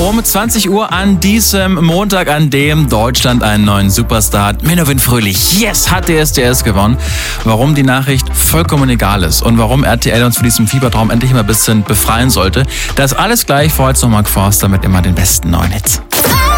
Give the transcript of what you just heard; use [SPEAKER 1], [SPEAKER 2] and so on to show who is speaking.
[SPEAKER 1] Um 20 Uhr an diesem Montag, an dem Deutschland einen neuen Superstar hat. Menowin Fröhlich, yes, hat DSDS gewonnen. Warum die Nachricht vollkommen egal ist und warum RTL uns von diesem Fiebertraum endlich mal ein bisschen befreien sollte, das alles gleich. Vorher noch Mark Forster mit immer den besten neuen Hits.